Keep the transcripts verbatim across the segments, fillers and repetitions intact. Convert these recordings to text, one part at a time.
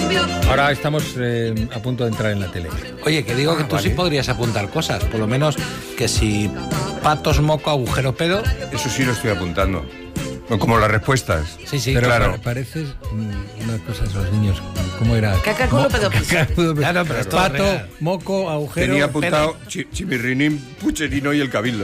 Ahora estamos eh, a punto de entrar en la tele. Oye, que digo ah, que tú vale. sí podrías apuntar cosas, por lo menos que si patos, moco, agujero, pedo. Eso sí lo estoy apuntando. Como las respuestas. Sí, sí, Pero claro. pa- pareces mm, una cosa de esos niños. ¿Cómo era? Caca, culo, pedo, pis. Caca, culo, pedo. Claro, pero esto es Pato, real. moco, agujero. Tenía apuntado chi- Chimirrinín, Pucherino y el Cabildo.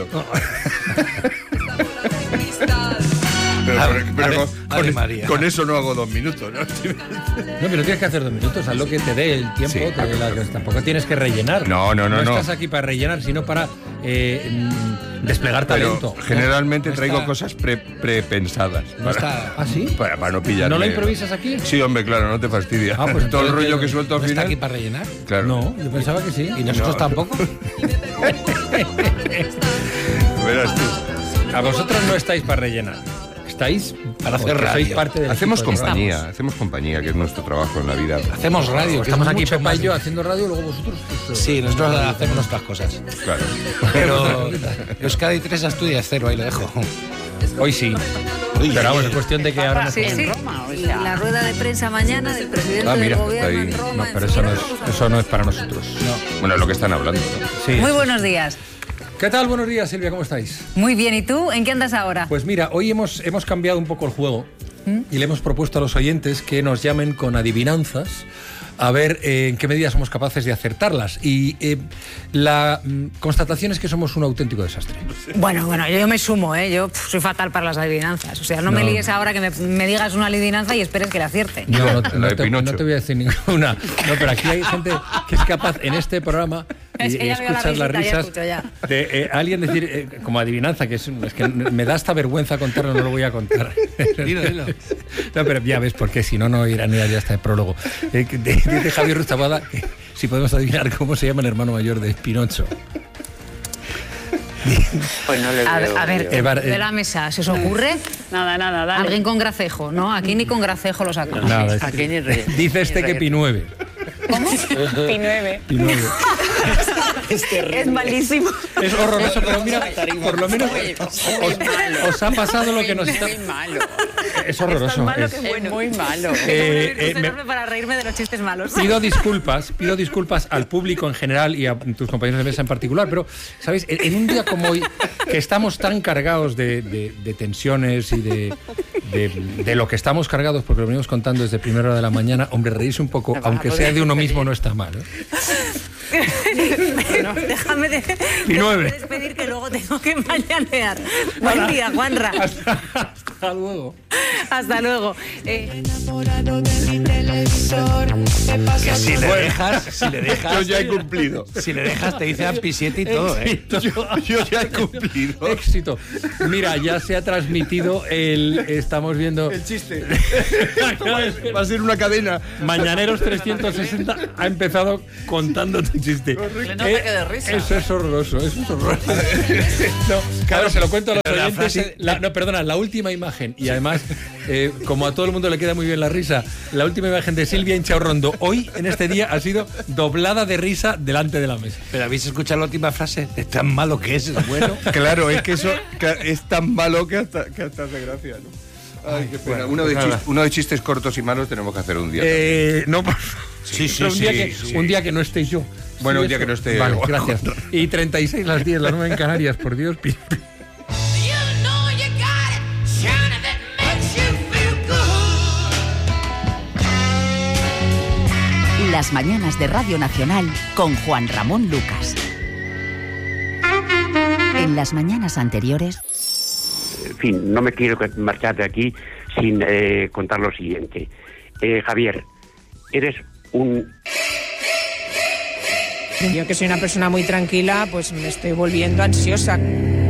Pero, A pero- ver, pero a ver, con, Ave con- María. con eso no hago dos minutos, ¿no? No, pero tienes que hacer dos minutos, haz lo que te dé el tiempo. Sí, te dé la- tampoco tienes que rellenar. No, no, no, No no. estás aquí para rellenar, sino para eh, mm, desplegar talento. Pero generalmente No traigo está- cosas pre- prepensadas. No está, ¿Ah, sí? Para, para no pillarme. ¿No lo improvisas aquí? Sí, hombre, claro, no te fastidia. Ah, pues todo el entonces- rollo que suelto al ¿no está final. aquí para rellenar? Claro. No, yo pensaba que sí. ¿Y nosotros No. tampoco? Verás tú. A vosotros no estáis para rellenar. Estáis Para hacer porque radio. sois parte del Hacemos equipo de compañía, radio. hacemos compañía, que es nuestro trabajo en la vida. Hacemos radio. que Estamos es aquí mucho Pepa y más- yo haciendo radio, luego vosotros. pues, Sí, eh, nosotros hacemos nuestras cosas. Claro. Pero Euskadi tres Asturias cero, ahí lo dejo. Hoy sí. Pero vamos, es cuestión de que ahora nos Sí, sí. Roma, o Y sea. la rueda de prensa mañana del presidente Ah, mira, del gobierno está ahí. en Roma. No, en pero eso no es, Figueroa. eso no es para nosotros. Bueno, es lo que están hablando, ¿no? Sí. Muy buenos días. ¿Qué tal? Buenos días, Silvia, ¿cómo estáis? Muy bien, ¿y tú? ¿En qué andas ahora? Pues mira, hoy hemos, hemos cambiado un poco el juego y le hemos propuesto a los oyentes que nos llamen con adivinanzas a ver eh, en qué medida somos capaces de acertarlas. Y eh, la mm, constatación es que somos un auténtico desastre. Bueno, bueno, yo me sumo, ¿eh? Yo pf, soy fatal para las adivinanzas. O sea, no, me No. líes ahora que me, me digas una adivinanza y esperes que la acierte. No, no, La no de te, Pinocho. no te voy a decir ninguna. No, pero aquí hay gente que es capaz en este programa Es y, que y ya veo la escuchas las risita, ya risas escucho, ya. de eh, alguien decir eh, como adivinanza, que es, es que me da hasta vergüenza contarlo, no lo voy a contar. Dilo, dilo. No, pero ya ves, porque si no, no irán ya hasta el prólogo. Eh, que de- dice Javier Rustabada que si podemos adivinar cómo se llama el hermano mayor de Pinocho. Pues no le A, veo. a ver, Eh, Bar- de eh, la mesa, ¿se os ocurre? Nada, nada, dale. Alguien con gracejo, ¿no? Aquí ni con gracejo lo sacamos. Nada, es- Aquí ni re- dice este que Pi nueve. ¿Cómo? Pi nueve. Pi nueve. Es malísimo. Es horroroso, pero mira, por lo menos os, os ha pasado lo que nos está... Muy malo. Es horroroso. es- Es muy malo. Eh, eh, me- para reírme de los chistes malos. Pido disculpas, pido disculpas al público en general y a tus compañeros de mesa en particular, pero, ¿sabéis? En, en un día como hoy, que estamos tan cargados de, de- de tensiones y de, de- de lo que estamos cargados, porque lo venimos contando desde primera hora de la mañana, hombre, reírse un poco, aunque sea de uno mismo, no está mal, ¿eh? Déjame de, Y nueve. déjame despedir que luego tengo que mañanear. Buen día, Juanra. Hasta, hasta luego. Hasta luego. Eh, Que si le dejas, si le dejas, Yo ya he cumplido. si le dejas te dice A P I siete y todo, ¿eh? Éxito. Yo, yo ya he cumplido. Éxito. Mira, ya se ha transmitido el... Estamos viendo... El chiste. Va a ser una cadena. Mañaneros trescientos sesenta ha empezado contando tu chiste. Pleno Eh, ataque de risa. Eso es horroroso, eso es horroroso. No, claro, se lo cuento a los Pero la oyentes. frase- la- no, perdona, la última imagen. Y además, eh, como a todo el mundo le queda muy bien la risa, la última imagen de Silvia Inchaurrondo hoy, en este día, ha sido doblada de risa delante de la mesa. Pero ¿habéis escuchado la última frase? Es tan malo que es, es bueno. Claro, es que eso que es tan malo que hasta, que hasta hace gracia, ¿no? Ay, qué pena. bueno, uno, de pues nada. chis- uno de chistes cortos y malos tenemos que hacer un día. Eh, no, por favor. Sí, sí, Pero un, día sí, que, sí. un día que no esté yo. Bueno, Sí, un día eso. que no esté- Vale, gracias. Y treinta y seis las diez, las nueve en Canarias, por Dios. pi- pi- Las mañanas de Radio Nacional con Juan Ramón Lucas. En las mañanas anteriores, En fin, no me quiero marchar de aquí sin eh, contar lo siguiente. Eh, Javier, eres un... Yo que soy una persona muy tranquila, pues me estoy volviendo ansiosa.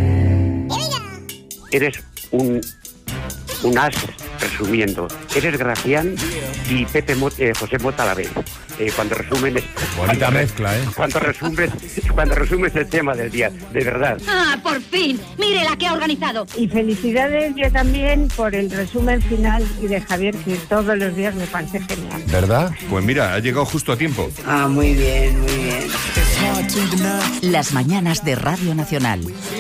Eres un... un as, resumiendo. Eres Gracián y Pepe Mo- eh, José Mota a la vez. Eh, cuando resumen... Bonita mezcla, ¿eh? Cuando resumes, cuando resumes el tema del día, de verdad. ¡Ah, por fin! ¡Mire la que ha organizado! Y felicidades yo también por el resumen final y de Javier, que todos los días me parece genial. ¿Verdad? Pues mira, ha llegado justo a tiempo. Ah, muy bien, muy bien. las mañanas de Radio Nacional.